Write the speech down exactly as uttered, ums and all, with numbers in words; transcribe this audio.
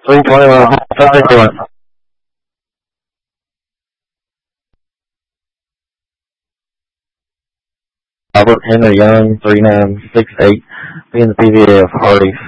three twenty-one, sorry, doing. Albert Henry Young, three nine six eight, being the P V F, Hardy.